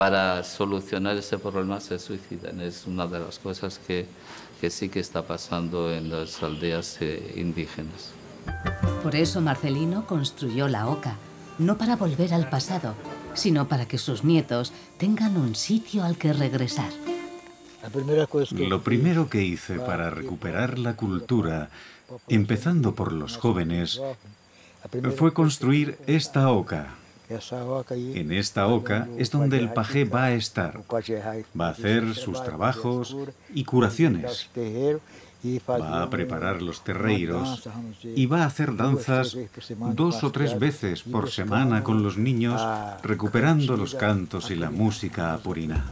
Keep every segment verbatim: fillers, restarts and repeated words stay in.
para solucionar ese problema se suicidan. Es una de las cosas que, que sí que está pasando en las aldeas eh, indígenas. Por eso Marcelino construyó la oca, no para volver al pasado, sino para que sus nietos tengan un sitio al que regresar. Lo primero que hice para recuperar la cultura, empezando por los jóvenes, fue construir esta oca. En esta oca es donde el pajé va a estar. Va a hacer sus trabajos y curaciones. Va a preparar los terreiros y va a hacer danzas dos o tres veces por semana con los niños, recuperando los cantos y la música apurina.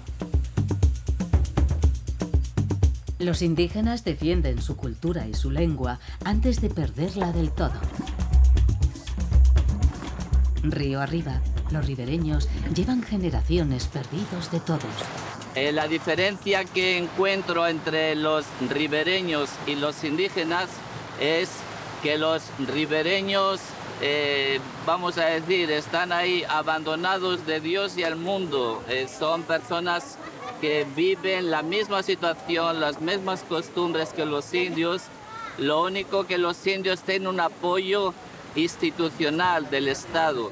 Los indígenas defienden su cultura y su lengua antes de perderla del todo. Río arriba, los ribereños llevan generaciones perdidos de todos. Eh, la diferencia que encuentro entre los ribereños y los indígenas es que los ribereños, eh, vamos a decir, están ahí abandonados de Dios y al mundo. Eh, son personas que viven la misma situación, las mismas costumbres que los indios. Lo único que los indios tienen un apoyo institucional del Estado.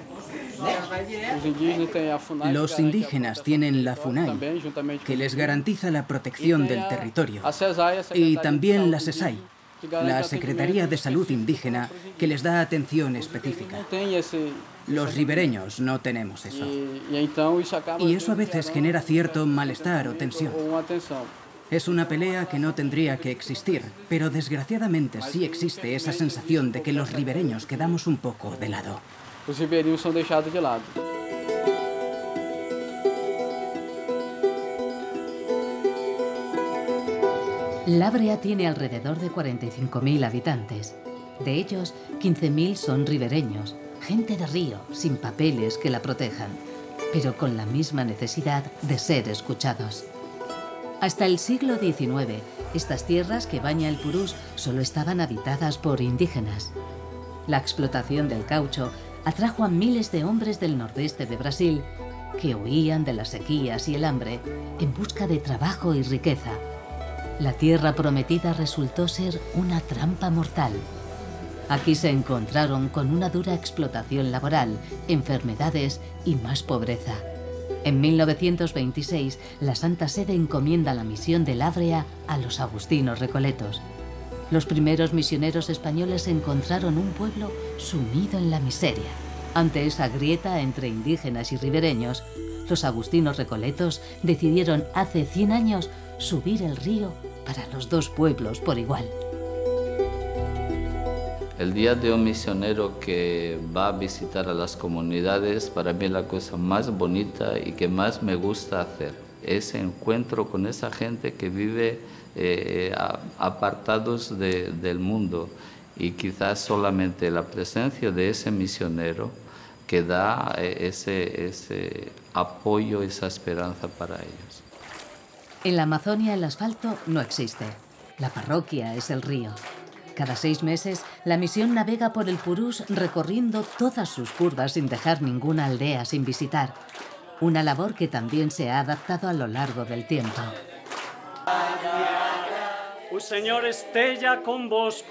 Los indígenas tienen la FUNAI, que les garantiza la protección del territorio, y también la SESAI, la Secretaría de Salud Indígena, que les da atención específica. Los ribereños no tenemos eso. Y eso a veces genera cierto malestar o tensión. Es una pelea que no tendría que existir, pero desgraciadamente sí existe esa sensación de que los ribereños quedamos un poco de lado. Los ribeirinhos son dejados de lado. Labrea tiene alrededor de cuarenta y cinco mil habitantes. De ellos, quince mil son ribereños, gente de río, sin papeles que la protejan, pero con la misma necesidad de ser escuchados. Hasta el siglo diecinueve, estas tierras que baña el Purús solo estaban habitadas por indígenas. La explotación del caucho atrajo a miles de hombres del nordeste de Brasil que huían de las sequías y el hambre en busca de trabajo y riqueza. La tierra prometida resultó ser una trampa mortal. Aquí se encontraron con una dura explotación laboral, enfermedades y más pobreza. En mil novecientos veintiséis, la Santa Sede encomienda la misión de Labrea a los agustinos recoletos. Los primeros misioneros españoles encontraron un pueblo sumido en la miseria. Ante esa grieta entre indígenas y ribereños, los agustinos recoletos decidieron hace cien años subir el río para los dos pueblos por igual. El día de un misionero que va a visitar a las comunidades, para mí la cosa más bonita y que más me gusta hacer, ese encuentro con esa gente que vive eh, apartados de, del mundo, y quizás solamente la presencia de ese misionero que da ese, ese apoyo, esa esperanza para ellos. En la Amazonia el asfalto no existe. La parroquia es el río. Cada seis meses, la misión navega por el Purús recorriendo todas sus curvas sin dejar ninguna aldea sin visitar. Una labor que también se ha adaptado a lo largo del tiempo. El Señor estella convosco.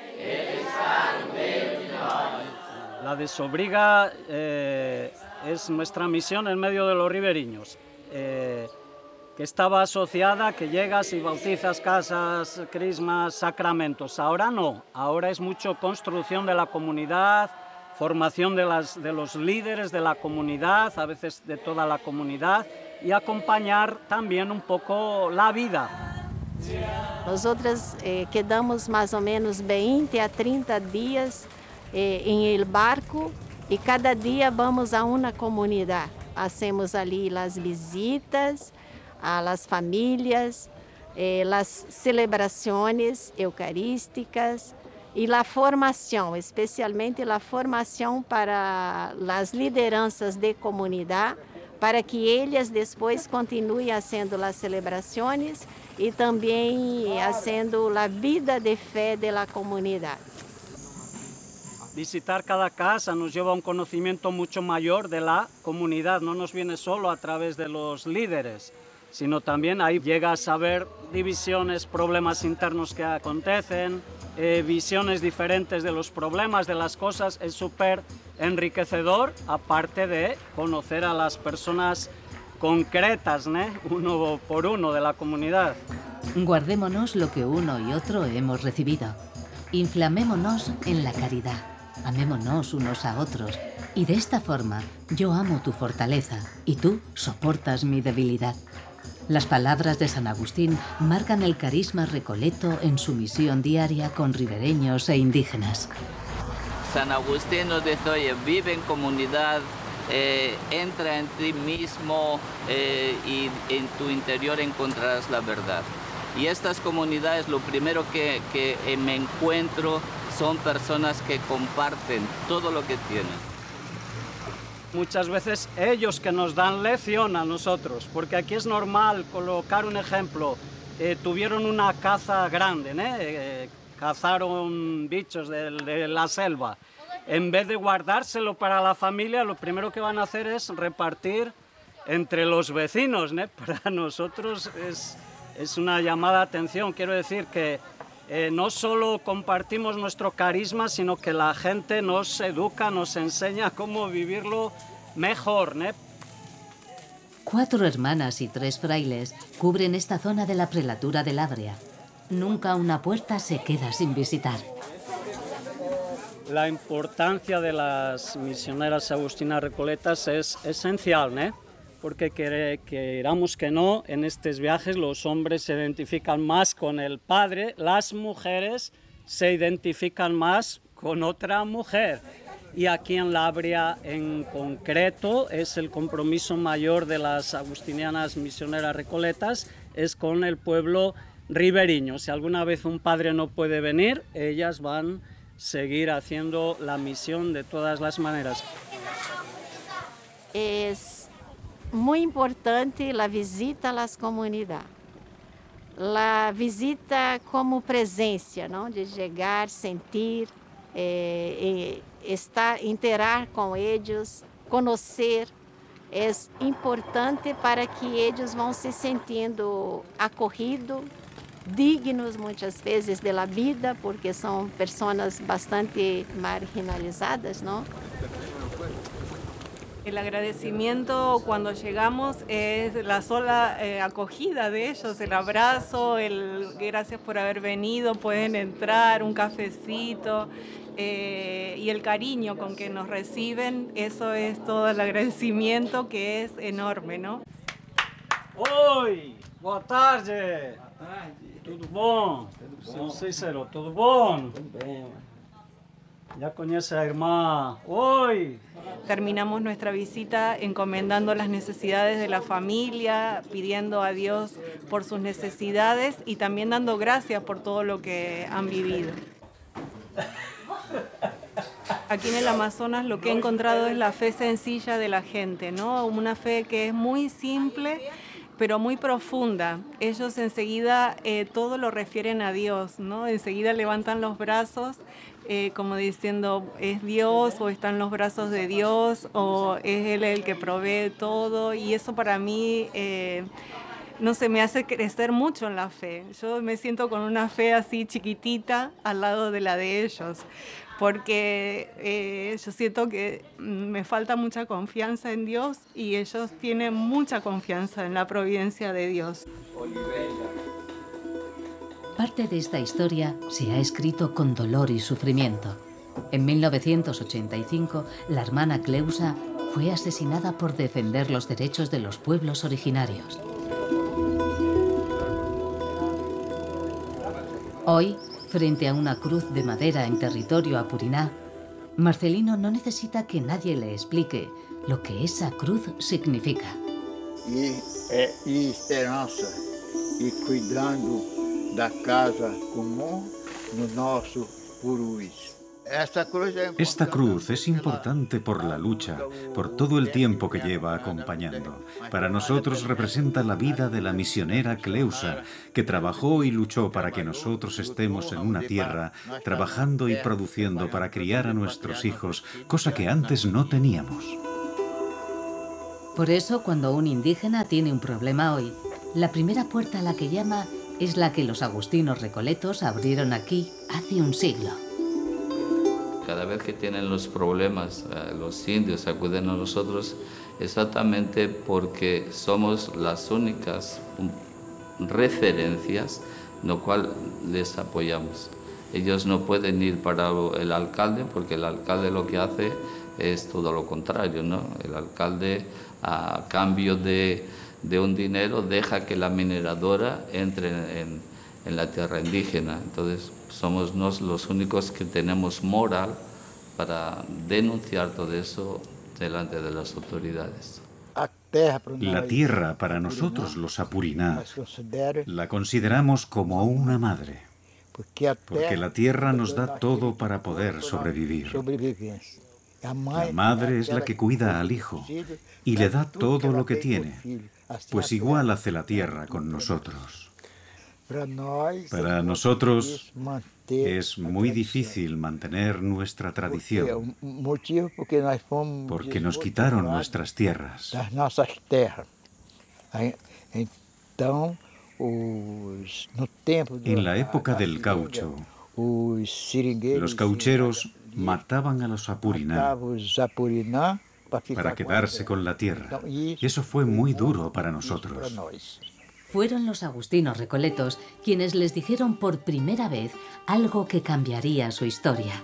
La desobriga eh, es nuestra misión en medio de los riberiños. Eh, que estaba asociada a que llegas y bautizas casas, crismas, sacramentos. Ahora no, ahora es mucho construcción de la comunidad, formación de, las, de los líderes de la comunidad, a veces de toda la comunidad, y acompañar también un poco la vida. Nosotros eh, quedamos más o menos veinte a treinta días eh, en el barco y cada día vamos a una comunidad. Hacemos ali las visitas a las familias, eh, las celebraciones eucarísticas y la formación, especialmente la formación para las lideranças de comunidad, para que ellas después continúen haciendo las celebraciones y también haciendo la vida de fe de la comunidad. visitar cada casa nos lleva a un conocimiento mucho mayor de la comunidad, no nos viene solo a través de los líderes, sino también ahí llegas a ver divisiones, problemas internos que acontecen, eh, visiones diferentes de los problemas, de las cosas. Es súper enriquecedor, aparte de conocer a las personas concretas, ¿no? Uno por uno de la comunidad. Guardémonos lo que uno y otro hemos recibido. Inflamémonos en la caridad. Amémonos unos a otros. Y de esta forma, yo amo tu fortaleza y tú soportas mi debilidad. Las palabras de San Agustín marcan el carisma recoleto en su misión diaria con ribereños e indígenas. San Agustín nos dice, oye, vive en comunidad, eh, entra en ti mismo eh, y en tu interior encontrarás la verdad. Y estas comunidades, lo primero que, que me encuentro son personas que comparten todo lo que tienen. Muchas veces ellos que nos dan lección a nosotros, porque aquí es normal colocar un ejemplo. Eh, tuvieron una caza grande, ¿no? eh, cazaron bichos de, de la selva. En vez de guardárselo para la familia, lo primero que van a hacer es repartir entre los vecinos, ¿no? Para nosotros es, es una llamada de atención. Quiero decir que eh, no solo compartimos nuestro carisma, sino que la gente nos educa, nos enseña cómo vivirlo mejor, ¿no? Cuatro hermanas y tres frailes cubren esta zona de la prelatura de Labrea. Nunca una puerta se queda sin visitar. La importancia de las misioneras agustinas recoletas es esencial, ¿no? Porque queramos que no, en estos viajes los hombres se identifican más con el padre, las mujeres se identifican más con otra mujer. Y aquí en Labrea en concreto es el compromiso mayor de las agustinianas misioneras recoletas, es con el pueblo ribereño. Si alguna vez un padre no puede venir, ellas van a seguir haciendo la misión de todas las maneras. Es muy importante la visita a las comunidades. La visita como presencia, ¿no? De llegar, sentir, eh, estar, interar com eles, conhecer. É importante para que eles vão se sentindo acolhidos, dignos muitas vezes da vida, porque são pessoas bastante marginalizadas, ¿no? El agradecimiento cuando llegamos es la sola eh, acogida de ellos, el abrazo, el gracias por haber venido, pueden entrar, un cafecito eh, y el cariño con que nos reciben, eso es todo el agradecimiento que es enorme, ¿no? Oi, boa tarde. Tudo bom? Tudo bom. Cícero, tudo bom? Tudo bem. Ya conoce a hermana. Hoy terminamos nuestra visita encomendando las necesidades de la familia, pidiendo a Dios por sus necesidades y también dando gracias por todo lo que han vivido. Aquí en el Amazonas lo que he encontrado es la fe sencilla de la gente, ¿no? Una fe que es muy simple, pero muy profunda. Ellos enseguida eh, todo lo refieren a Dios, ¿no? Enseguida levantan los brazos eh, como diciendo, ¿es Dios o está en los brazos de Dios o es Él el que provee todo? Y eso para mí, eh, no sé, me hace crecer mucho en la fe. Yo me siento con una fe así chiquitita al lado de la de ellos, porque eh, yo siento que me falta mucha confianza en Dios y ellos tienen mucha confianza en la providencia de Dios. Parte de esta historia se ha escrito con dolor y sufrimiento. En mil novecientos ochenta y cinco, la hermana Cleusa fue asesinada por defender los derechos de los pueblos originarios. Hoy, frente a una cruz de madera en territorio apuriná, Marcelino no necesita que nadie le explique lo que esa cruz significa. E, é, e esperança, e cuidando da casa comum no nosso Purus. Esta cruz es importante por la lucha, por todo el tiempo que lleva acompañando. Para nosotros representa la vida de la misionera Cleusa, que trabajó y luchó para que nosotros estemos en una tierra, trabajando y produciendo para criar a nuestros hijos, cosa que antes no teníamos. Por eso, cuando un indígena tiene un problema hoy, la primera puerta a la que llama es la que los agustinos recoletos abrieron aquí hace un siglo. Cada vez que tienen los problemas, eh, los indios acuden a nosotros exactamente porque somos las únicas referencias en lo cual les apoyamos. Ellos no pueden ir para el alcalde porque el alcalde lo que hace es todo lo contrario, ¿no? El alcalde, a cambio de, de un dinero, deja que la mineradora entre en, en la tierra indígena. Entonces, somos nos los únicos que tenemos moral para denunciar todo eso delante de las autoridades. La tierra para nosotros los apuriná la consideramos como una madre, porque la tierra nos da todo para poder sobrevivir. La madre es la que cuida al hijo y le da todo lo que tiene, pues igual hace la tierra con nosotros. Para nosotros es muy difícil mantener nuestra tradición, porque nos quitaron nuestras tierras. En la época del caucho, los caucheros mataban a los apuriná para quedarse con la tierra. Y eso fue muy duro para nosotros. Fueron los agustinos recoletos quienes les dijeron por primera vez algo que cambiaría su historia.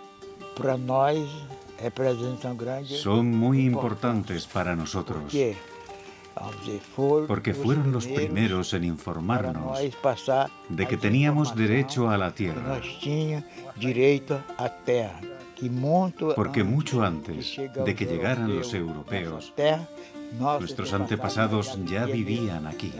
Son muy importantes para nosotros, porque fueron los primeros en informarnos de que teníamos derecho a la tierra. Porque mucho antes de que llegaran los europeos, nuestros antepasados ya vivían aquí.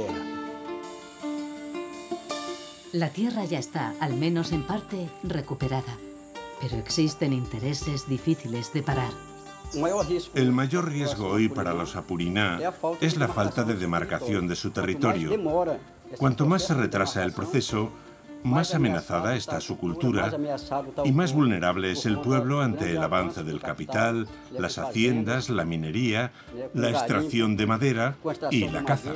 La tierra ya está, al menos en parte, recuperada. Pero existen intereses difíciles de parar. El mayor riesgo hoy para los apuriná es la falta de demarcación de su territorio. Cuanto más se retrasa el proceso, más amenazada está su cultura y más vulnerable es el pueblo ante el avance del capital, las haciendas, la minería, la extracción de madera y la caza.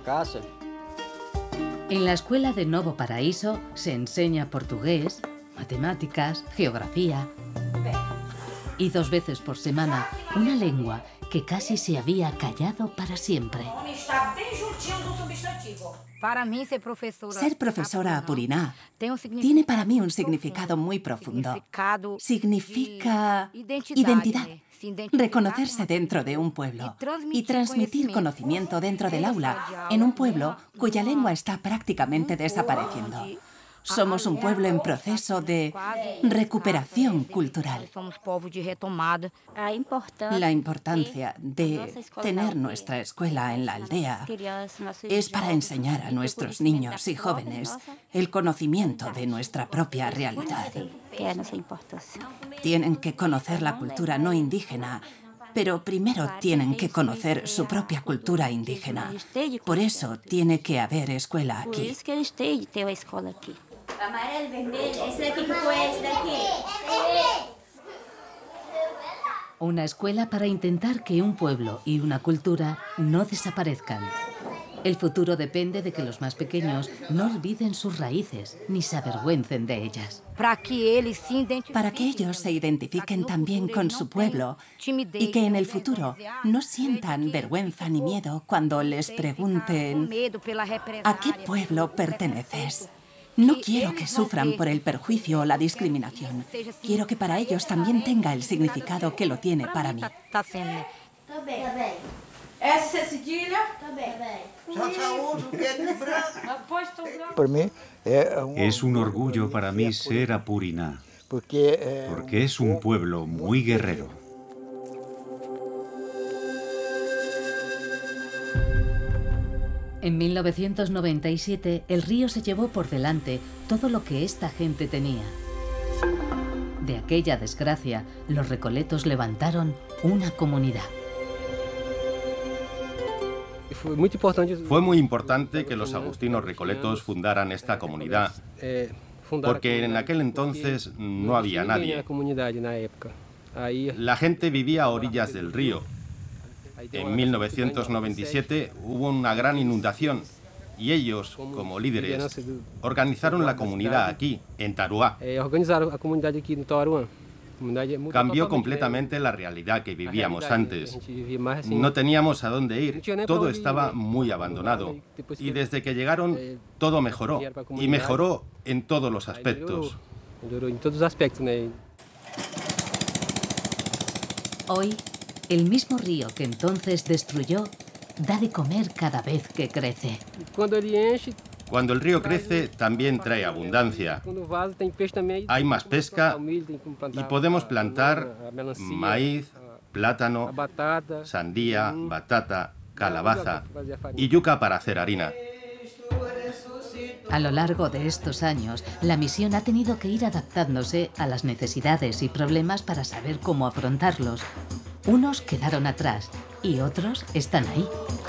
En la escuela de Novo Paraíso se enseña portugués, matemáticas, geografía y dos veces por semana una lengua que casi se había callado para siempre. Ser profesora apuriná tiene para mí un significado muy profundo. Significa identidad, reconocerse dentro de un pueblo y transmitir conocimiento dentro del aula en un pueblo cuya lengua está prácticamente desapareciendo. Somos un pueblo en proceso de recuperación cultural. La importancia de tener nuestra escuela en la aldea es para enseñar a nuestros niños y jóvenes el conocimiento de nuestra propia realidad. Tienen que conocer la cultura no indígena, pero primero tienen que conocer su propia cultura indígena. Por eso tiene que haber escuela aquí. Una escuela para intentar que un pueblo y una cultura no desaparezcan. El futuro depende de que los más pequeños no olviden sus raíces ni se avergüencen de ellas. Para que ellos se identifiquen también con su pueblo y que en el futuro no sientan vergüenza ni miedo cuando les pregunten ¿a qué pueblo perteneces? No quiero que sufran por el perjuicio o la discriminación. Quiero que para ellos también tenga el significado que lo tiene para mí. Es un orgullo para mí ser apuriná, porque es un pueblo muy guerrero. En mil novecientos noventa y siete, el río se llevó por delante todo lo que esta gente tenía. De aquella desgracia, los recoletos levantaron una comunidad. Fue muy importante que los agustinos recoletos fundaran esta comunidad, porque en aquel entonces no había nadie. La gente vivía a orillas del río. En mil novecientos noventa y siete hubo una gran inundación y ellos, como líderes, organizaron la comunidad aquí, en Taruá. Cambió completamente la realidad que vivíamos antes. No teníamos a dónde ir, todo estaba muy abandonado. Y desde que llegaron, todo mejoró. Y mejoró en todos los aspectos. Hoy, el mismo río que entonces destruyó, da de comer cada vez que crece. Cuando el río crece, también trae abundancia. Hay más pesca y podemos plantar maíz, plátano, sandía, batata, calabaza y yuca para hacer harina. A lo largo de estos años, la misión ha tenido que ir adaptándose a las necesidades y problemas para saber cómo afrontarlos. Unos quedaron atrás y otros están ahí.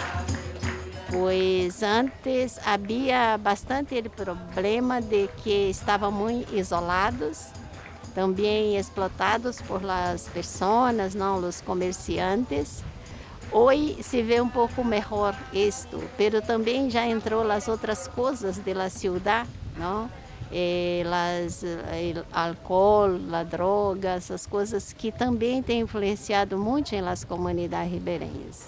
Pues antes había bastante el problema de que estaban muy isolados, también explotados por las personas, ¿no? Los comerciantes. Hoy se ve un poco mejor esto, pero también ya entró las otras cosas de la ciudad, ¿no? Eh, las, el alcohol, la droga, esas cosas que también têm influenciado mucho en las comunidades ribereñas.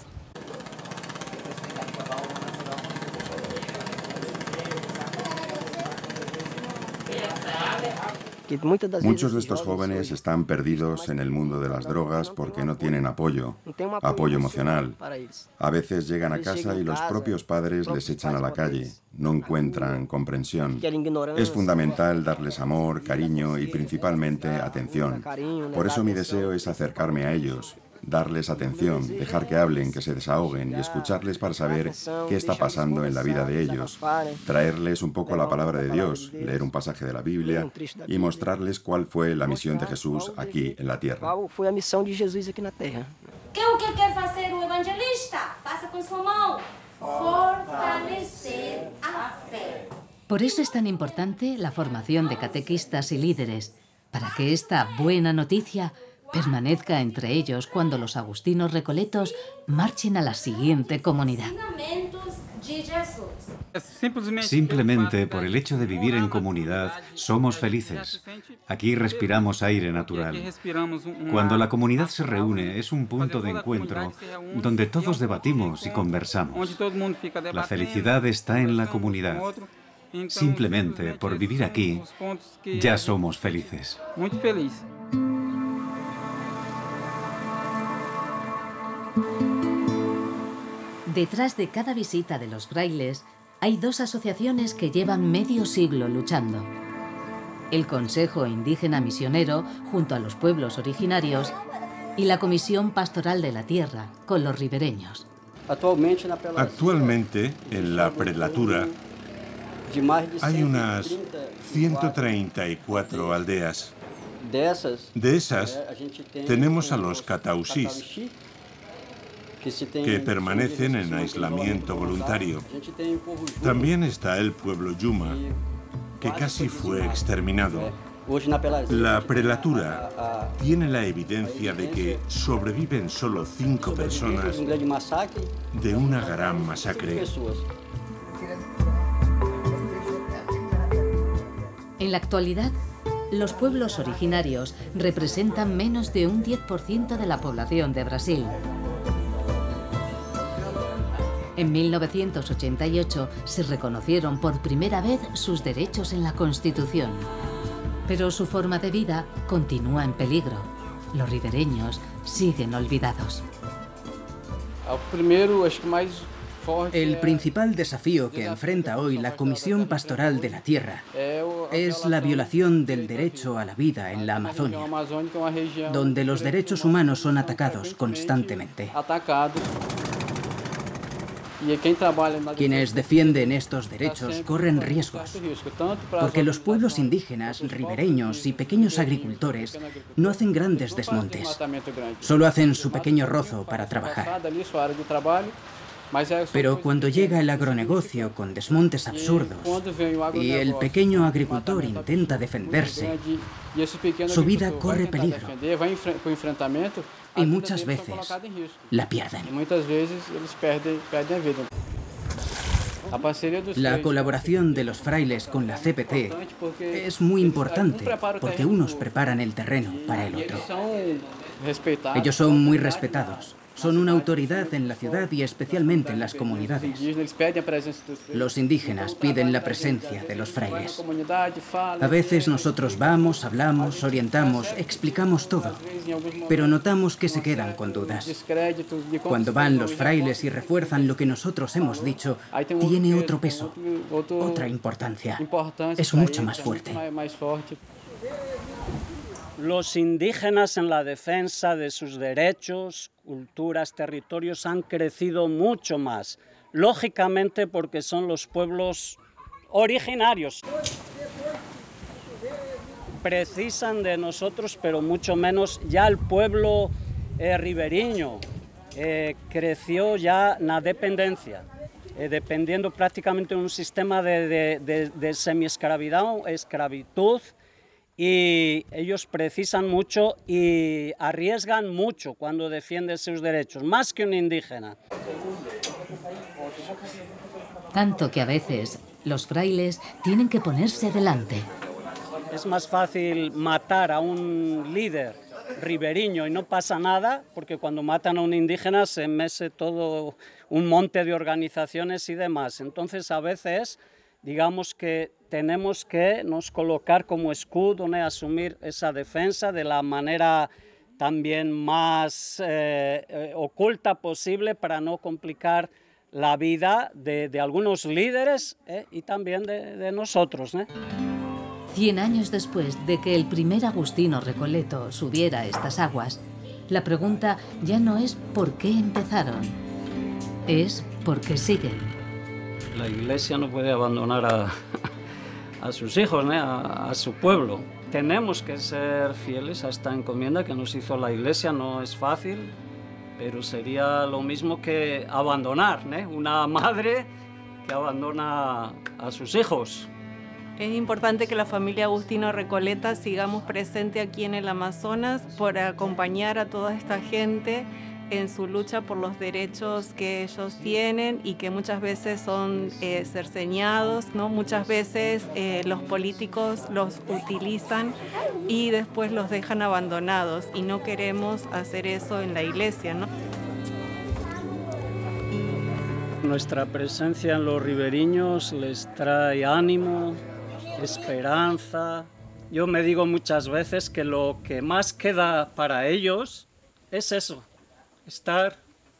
Muchos de estos jóvenes están perdidos en el mundo de las drogas porque no tienen apoyo, apoyo emocional. A veces llegan a casa y los propios padres les echan a la calle, no encuentran comprensión. Es fundamental darles amor, cariño y principalmente atención. Por eso mi deseo es acercarme a ellos, darles atención, dejar que hablen, que se desahoguen y escucharles para saber qué está pasando en la vida de ellos, traerles un poco la palabra de Dios, leer un pasaje de la Biblia y mostrarles cuál fue la misión de Jesús aquí en la tierra. ¿Qué es lo que quiere hacer un evangelista? Faça con su mano. Fortalecer a fe. Por eso es tan importante la formación de catequistas y líderes, para que esta buena noticia permanezca entre ellos cuando los agustinos recoletos marchen a la siguiente comunidad. Simplemente por el hecho de vivir en comunidad somos felices. Aquí respiramos aire natural. Cuando la comunidad se reúne es un punto de encuentro donde todos debatimos y conversamos. La felicidad está en la comunidad. Simplemente por vivir aquí ya somos felices. Muy feliz. Detrás de cada visita de los frailes hay dos asociaciones que llevan medio siglo luchando. El Consejo Indígena Misionero, junto a los pueblos originarios, y la Comisión Pastoral de la Tierra, con los ribereños. Actualmente, en la prelatura, hay unas ciento treinta y cuatro aldeas. De esas, tenemos a los catausís, que permanecen en aislamiento voluntario. También está el pueblo Yuma, que casi fue exterminado. La prelatura tiene la evidencia de que sobreviven solo cinco personas de una gran masacre. En la actualidad, los pueblos originarios representan menos de un diez por ciento de la población de Brasil. En mil novecientos ochenta y ocho se reconocieron por primera vez sus derechos en la Constitución. Pero su forma de vida continúa en peligro. Los ribereños siguen olvidados. El principal desafío que enfrenta hoy la Comisión Pastoral de la Tierra es la violación del derecho a la vida en la Amazonia, donde los derechos humanos son atacados constantemente. Quienes defienden estos derechos corren riesgos, porque los pueblos indígenas, ribereños y pequeños agricultores no hacen grandes desmontes, solo hacen su pequeño rozo para trabajar. Pero cuando llega el agronegocio con desmontes absurdos y el pequeño agricultor intenta defenderse, su vida corre peligro y muchas veces la pierden. La colaboración de los frailes con la C P T es muy importante porque unos preparan el terreno para el otro. Ellos son muy respetados. Son una autoridad en la ciudad y especialmente en las comunidades. Los indígenas piden la presencia de los frailes. A veces nosotros vamos, hablamos, orientamos, explicamos todo, pero notamos que se quedan con dudas. Cuando van los frailes y refuerzan lo que nosotros hemos dicho, tiene otro peso, otra importancia. Es mucho más fuerte. Los indígenas en la defensa de sus derechos, culturas, territorios han crecido mucho más, lógicamente porque son los pueblos originarios. Precisan de nosotros, pero mucho menos ya el pueblo eh, ribereño eh, creció ya en la dependencia, eh, dependiendo prácticamente de un sistema de, de, de, de semi-esclavitud, esclavitud, y ellos precisan mucho y arriesgan mucho cuando defienden sus derechos, más que un indígena. Tanto que a veces los frailes tienen que ponerse delante. Es más fácil matar a un líder ribereño y no pasa nada, porque cuando matan a un indígena se mece todo un monte de organizaciones y demás. Entonces a veces digamos que tenemos que nos colocar como escudo, ¿no? Asumir esa defensa de la manera también más eh, eh, oculta posible para no complicar la vida de, de algunos líderes eh, y también de, de nosotros, ¿eh? Cien años después de que el primer agustino Recoleto subiera estas aguas, la pregunta ya no es por qué empezaron, es por qué siguen. La Iglesia no puede abandonar a, a sus hijos, ¿no? a, a su pueblo. Tenemos que ser fieles a esta encomienda que nos hizo la Iglesia. No es fácil, pero sería lo mismo que abandonar, ¿no? Una madre que abandona a sus hijos. Es importante que la familia Agustino Recoleta sigamos presente aquí en el Amazonas por acompañar a toda esta gente en su lucha por los derechos que ellos tienen y que muchas veces son eh, cerceñados, ¿no? Muchas veces eh, los políticos los utilizan y después los dejan abandonados y no queremos hacer eso en la iglesia, ¿no? Nuestra presencia en los ribereños les trae ánimo, esperanza. Yo me digo muchas veces que lo que más queda para ellos es eso, estar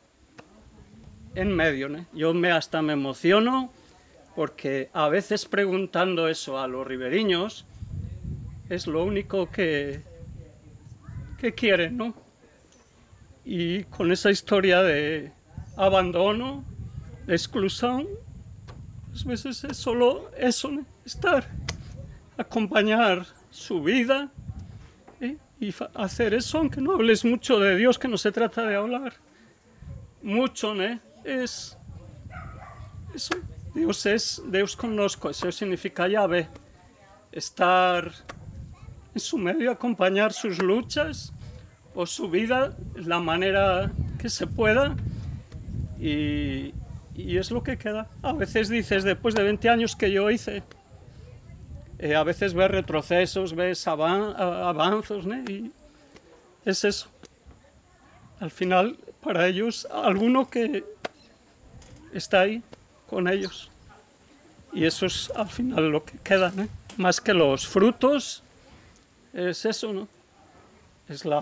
en medio, ¿no? Yo me, hasta me emociono porque a veces preguntando eso a los ribereños es lo único que, que quieren, ¿no? Y con esa historia de abandono, de exclusión, a veces es solo eso, ¿no? Estar, acompañar su vida, ¿eh? Y hacer eso, aunque no hables mucho de Dios, que no se trata de hablar mucho, ¿no? Es eso. Dios es, Dios conozco, eso significa llave. Estar en su medio, acompañar sus luchas o su vida de la manera que se pueda y, y es lo que queda. A veces dices, después de veinte años que yo hice, Eh, a veces ves retrocesos, ves avan avanzos, ¿no? Y es eso. Al final, para ellos, alguno que está ahí con ellos. Y eso es al final lo que queda, ¿no? Más que los frutos, es eso, ¿no? Es la...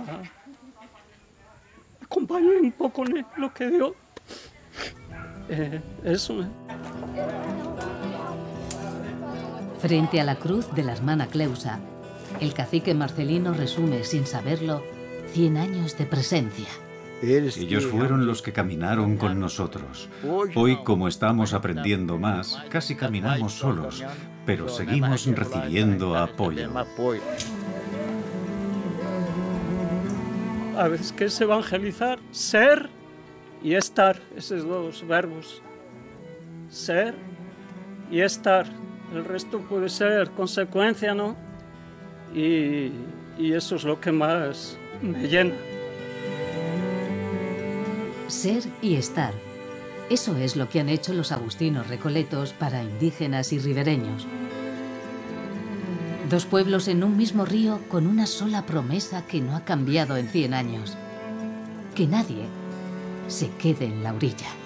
acompañar un poco, ¿no? Lo que dio. Eh, eso, ¿no? Frente a la cruz de la hermana Cleusa, el cacique Marcelino resume, sin saberlo, cien años de presencia. Ellos fueron los que caminaron con nosotros. Hoy, como estamos aprendiendo más, casi caminamos solos, pero seguimos recibiendo apoyo. A veces que es evangelizar, ser y estar, esos dos verbos. Ser y estar. El resto puede ser consecuencia, ¿no? Y, y eso es lo que más me llena. Ser y estar. Eso es lo que han hecho los agustinos recoletos para indígenas y ribereños. Dos pueblos en un mismo río con una sola promesa que no ha cambiado en cien años. Que nadie se quede en la orilla.